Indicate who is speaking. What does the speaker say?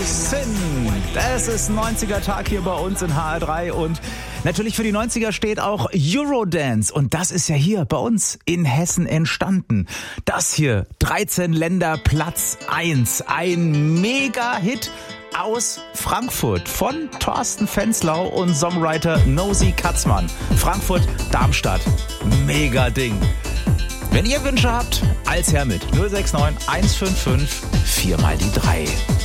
Speaker 1: Sin. Das ist ein 90er-Tag hier bei uns in HR3 und natürlich für die 90er steht auch Eurodance und das ist ja hier bei uns in Hessen entstanden. Das hier, 13 Länder, Platz 1, ein Mega-Hit aus Frankfurt von Thorsten Fenslau und Songwriter Nosy Katzmann. Frankfurt, Darmstadt, mega Ding. Wenn ihr Wünsche habt, als her mit 069 155 4 mal die 3.